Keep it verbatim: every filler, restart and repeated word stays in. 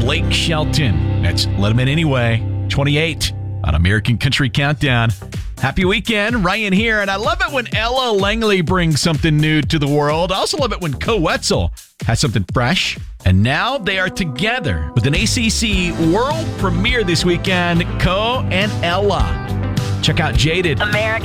Blake Shelton. That's Let 'Em In Anyway, twenty-eight on American Country Countdown. Happy weekend, Ryan here, and I love it when Ella Langley brings something new to the world. I also love it when Co Wetzel has something fresh. And now they are together with an A C C world premiere this weekend, Co and Ella. Check out Jaded. American